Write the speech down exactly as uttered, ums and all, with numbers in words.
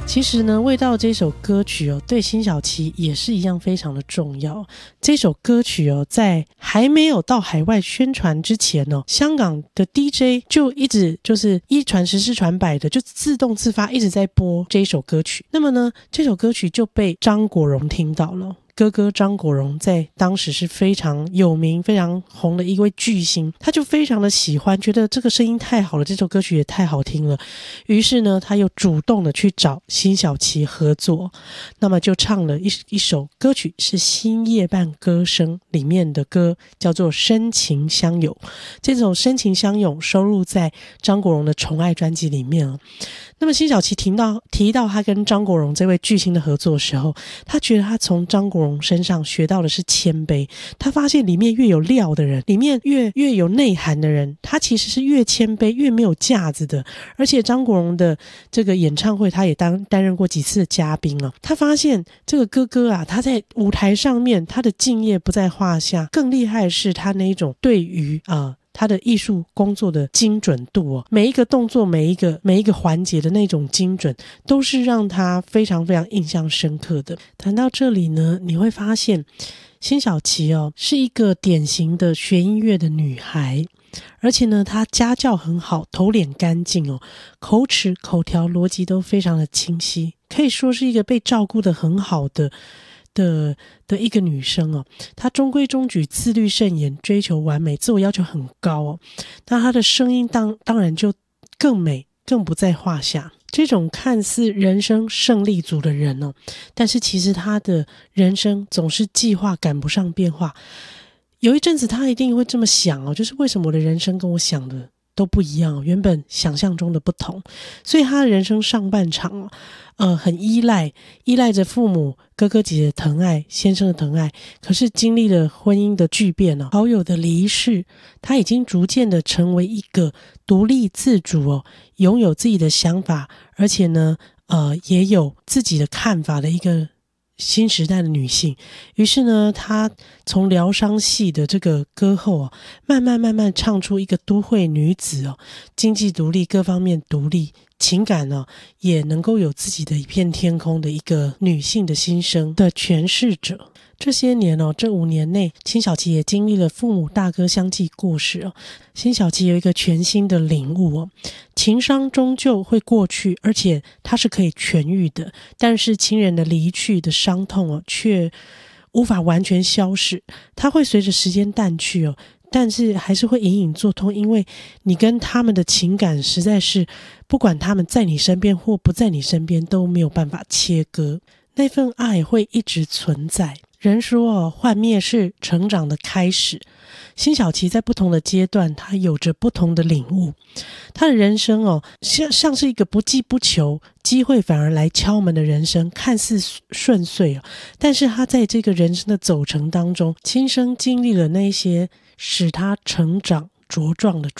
其实呢，味道这首歌曲哦，对辛晓琪也是一样非常的重要。这首歌曲哦，在还没有到海外宣传之前哦，香港的 D J 就一直就是一传十十传百的，就自动自发一直在播这首歌曲。那么呢，这首歌曲就被张国荣听到了。哥哥张国荣在当时是非常有名非常红的一位巨星，他就非常的喜欢，觉得这个声音太好了，这首歌曲也太好听了，于是呢他又主动的去找辛晓琪合作，那么就唱了一一首歌曲，是新夜半歌声里面的歌，叫做深情相拥。这首深情相拥收录在张国荣的宠爱专辑里面了。那么辛晓琪提到提到他跟张国荣这位巨星的合作的时候，他觉得他从张国荣身上学到的是谦卑，他发现里面越有料的人，里面越越有内涵的人，他其实是越谦卑越没有架子的。而且张国荣的这个演唱会他也当担任过几次的嘉宾了，他发现这个哥哥啊，他在舞台上面他的敬业不在话下，更厉害的是他那一种对于啊、呃他的艺术工作的精准度哦，每一个动作每一个每一个环节的那种精准，都是让他非常非常印象深刻的。谈到这里呢，你会发现辛晓琪哦是一个典型的学音乐的女孩，而且呢她家教很好，头脸干净哦，口齿口条逻辑都非常的清晰，可以说是一个被照顾得很好的的的一个女生哦。她中规中矩，自律慎言，追求完美，自我要求很高哦。那她的声音当当然就更美，更不在话下。这种看似人生胜利组的人哦，但是其实她的人生总是计划赶不上变化。有一阵子她一定会这么想哦，就是为什么我的人生跟我想的都不一样，原本想象中的不同。所以他的人生上半场呃，很依赖依赖着父母哥哥姐姐的疼爱，先生的疼爱，可是经历了婚姻的巨变哦，好友的离世，他已经逐渐的成为一个独立自主哦，拥有自己的想法，而且呢呃，也有自己的看法的一个新时代的女性。于是呢她从疗伤系的这个歌后哦，慢慢慢慢唱出一个都会女子哦，经济独立，各方面独立，情感哦也能够有自己的一片天空的一个女性的心声的诠释者。这些年哦，这五年内，辛晓琪也经历了父母大哥相继过世哦。辛晓琪有一个全新的领悟哦，情伤终究会过去，而且它是可以痊愈的，但是亲人的离去的伤痛哦，却无法完全消逝，它会随着时间淡去哦，但是还是会隐隐作痛，因为你跟他们的情感实在是，不管他们在你身边或不在你身边，都没有办法切割，那份爱会一直存在。人说哦，幻灭是成长的开始。辛晓琪在不同的阶段，她有着不同的领悟。她的人生哦，像像是一个不计不求，机会反而来敲门的人生，看似顺遂哦，但是她在这个人生的走程当中，亲身经历了那些使她成长茁壮的